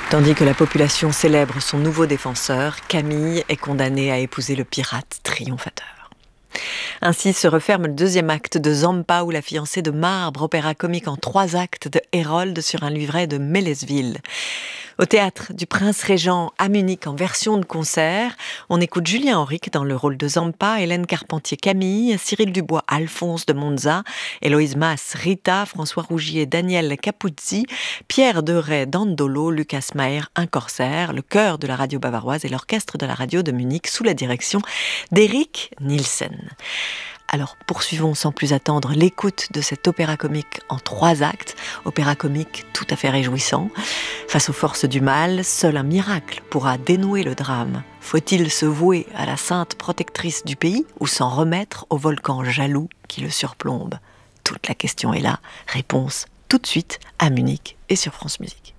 Tandis que la population célèbre son nouveau défenseur, Camille est condamnée à épouser le pirate triomphateur. Ainsi se referme le deuxième acte de Zampa ou la fiancée de marbre, opéra comique en 3 actes de Hérold sur un livret de Mélesville. Au théâtre du Prince Régent à Munich en version de concert, on écoute Julien Auric dans le rôle de Zampa, Hélène Carpentier Camille, Cyril Dubois Alphonse de Monza, Héloïse Masse Rita, François Rougier Daniel Capuzzi, Pierre Deray Dandolo, Lucas Maher un corsaire, le chœur de la radio bavaroise et l'orchestre de la radio de Munich sous la direction d'Eric Nielsen. Alors poursuivons sans plus attendre l'écoute de cet opéra comique en 3 actes, opéra comique tout à fait réjouissant. Face aux forces du mal, seul un miracle pourra dénouer le drame. Faut-il se vouer à la sainte protectrice du pays ou s'en remettre au volcan jaloux qui le surplombe ? Toute la question est là, réponse tout de suite à Munich et sur France Musique.